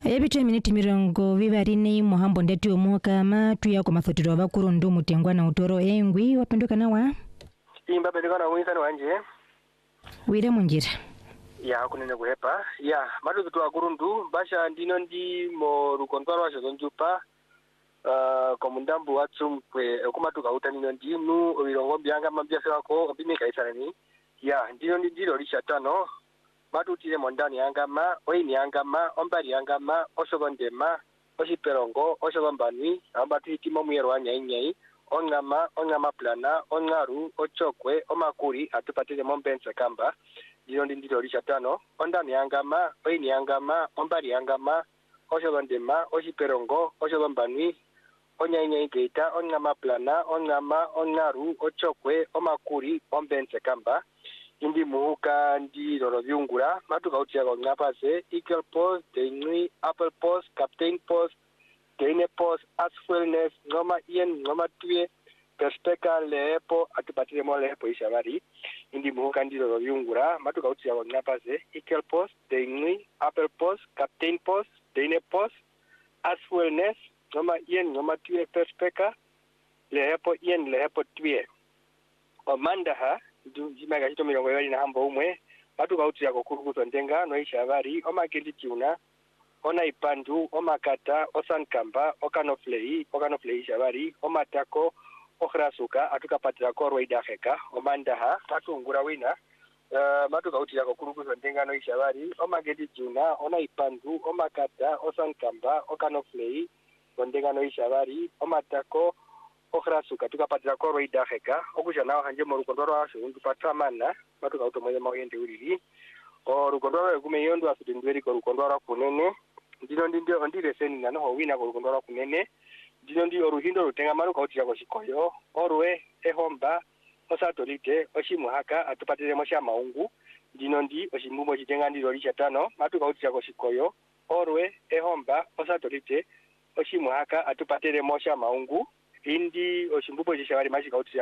Ebitwe miniti mirongo vivarine muhambo ndeti omuka matu yako mathotiro bakuru ndo mutengwa na utoro engwi wapenduka nawa imba penduka na winsani wanje wire munjira ya kunene kuhepa ya matu kitu akurundu basha ndino ndi mo rukontwaro washo zonjupa komundambu watsumkwe kumatuka uta nino ndinu obirongo byanga mabya sako bimeka isarani ya ndino ndiro lisha tano matutile mondani yangama oini yangama ombali yangama osogondema oshiperongo oshogombani ambatu hitimo muyero wanyainyai ongama plana ongaru ochokwe omakuri atupatile mombense kamba ndino ndiro lisha tano ondani yangama oini yangama ombali yangama osogondema oshiperongo oshogombani onyainyai geita ongama plana ongaru ochokwe omakuri ombense kamba indi muhuka ndi loro viungura matuka utia kwa ngapase equal post denui apple post captain post dene post asfuelness ngoma ien ngoma tuye perspeka lepo atupatile mo lepo ishabari indi muhuka ndi loro viungura matuka utia kwa ngapase equal post denui apple post captain post dene post asfuelness ngoma ien ngoma tuye perspeka lepo ien lepo tuye omandaha jimaga chito mirongo yali na hambo umwe batu kauti yako kurukuzo ndenga noisha habari omakendi tiuna ona ipandu omakata osankamba okanoflei shabari omatako okhrasuka atukapatira ko roidaheka omandaha tatungura wina batu kauti yako kurukuzo ndenga noisha habari omakendi tiuna ona ipandu omakata osankamba okanoflei ndenga noisha habari omatako okhrasuka tukapatira ko roidaheka okusha nawo hanje mu rukondoro asho ndupatramana matuka utomoye mawende uriri o rukondoro kumeyondo asitindweri ko rukondoro kunene ndino ndio ndire seni nano ho wina ko rukondoro kunene ndino ndio ruhindo rutenga maruka utira ko shikoyo orwe ehomba osatolite oshimuhaka atupatire mo sha maungu ndino ndi oshimbumo chitenga ndiro lisha tano matuka utira ko shikoyo orwe ehomba osatolite oshimuhaka atupatire mo sha maungu indi oshimbupo chishabari mashika utira